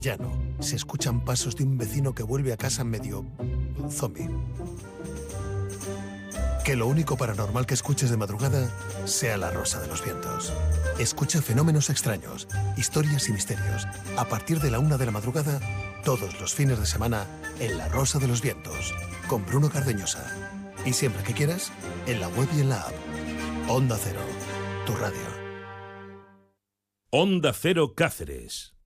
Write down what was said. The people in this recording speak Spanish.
Ya no. Se escuchan pasos de un vecino que vuelve a casa medio zombie. Que lo único paranormal que escuches de madrugada sea la Rosa de los Vientos. Escucha fenómenos extraños, historias y misterios. A partir de la 1 de la madrugada, todos los fines de semana, en La Rosa de los Vientos, con Bruno Cardeñosa. Y siempre que quieras, en la web y en la app. Onda Cero, tu radio. Onda Cero Cáceres.